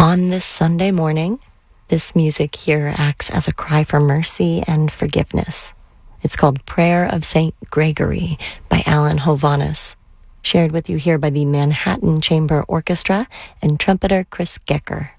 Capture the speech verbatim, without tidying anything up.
On this Sunday morning, this music here acts as a cry for mercy and forgiveness. It's called Prayer of Saint Gregory by Alan Hovhaness, shared with you here by the Manhattan Chamber Orchestra and trumpeter Chris Gecker.